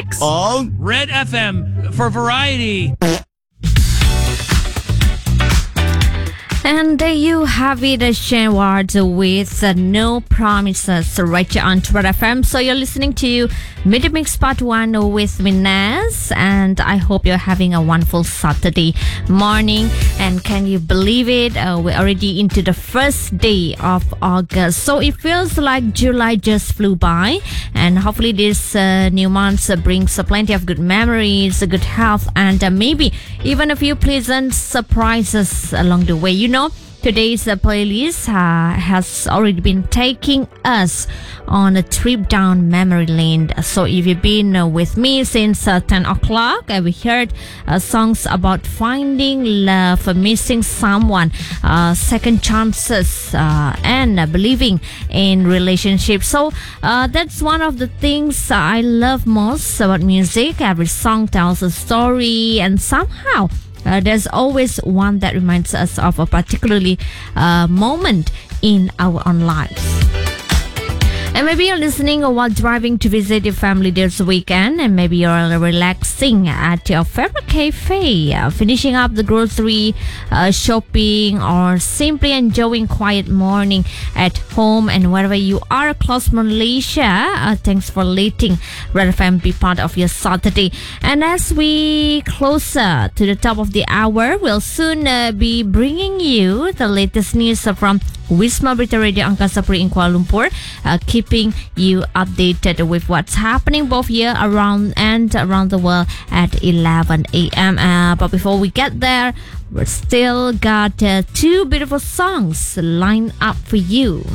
106 on Red FM for variety. And there you have it, Shane Ward with No Promises right here on Red FM. So you're listening to Mid Mix Part 1 with me, Naz, and I hope you're having a wonderful Saturday morning. And can you believe it? We're already into the first day of August. So it feels like July just flew by. And hopefully this new month brings plenty of good memories, good health, and maybe even a few pleasant surprises along the way. You know, today's playlist has already been taking us on a trip down memory lane. So if you've been with me since 10 o'clock, we heard songs about finding love, missing someone, second chances, and believing in relationships. So that's one of the things I love most about music. Every song tells a story, and somehow there's always one that reminds us of a particularly moment in our own lives. And maybe you're listening while driving to visit your family this weekend, and maybe you're relaxing at your favorite cafe, finishing up the grocery shopping, or simply enjoying quiet morning at home. And wherever you are across Malaysia, thanks for letting Red FM be part of your Saturday. And as we closer to the top of the hour, we'll soon be bringing you the latest news from Wisma Berita Radio Angkasa Puri in Kuala Lumpur, keeping you updated with what's happening both here around the world at 11 a.m. But before we get there, we've still got two beautiful songs lined up for you.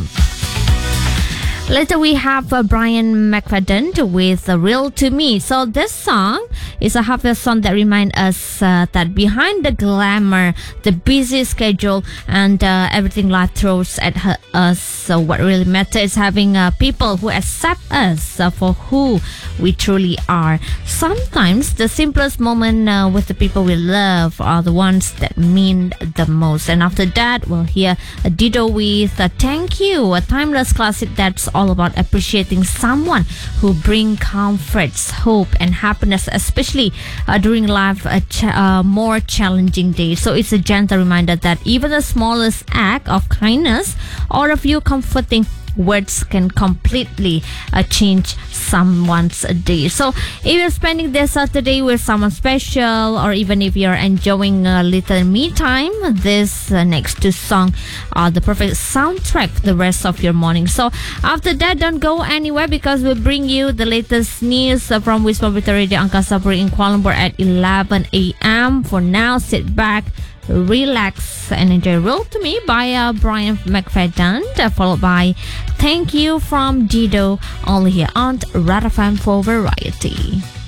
Later we have Brian McFadden with Real to Me. So this song is a half song that reminds us that behind the glamour, the busy schedule, and everything life throws at us, so what really matters is having people who accept us for who we truly are. Sometimes the simplest moment with the people we love are the ones that mean the most. And after that, we'll hear Dido with Thank You, a timeless classic that's all about appreciating someone who bring comforts, hope, and happiness, especially during life more challenging days. So it's a gentle reminder that even the smallest act of kindness or a few comforting words can completely change someone's day. So if you're spending this Saturday with someone special, or even if you're enjoying a little me time, this next two songs are the perfect soundtrack for the rest of your morning. So after that, don't go anywhere, because we'll bring you the latest news from Wisma Berita Radio Angkasa Puri in Kuala Lumpur at 11 a.m. For now, sit back, relax, and enjoy Real to Me by Brian McFadden, followed by Thank You from Dido, only here on Red FM for Variety.